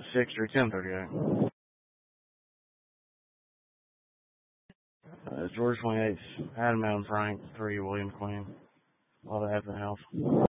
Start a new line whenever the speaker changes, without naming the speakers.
6-1038. George 28th, Adam Allen Frank, 3, William Queen. All that at the house.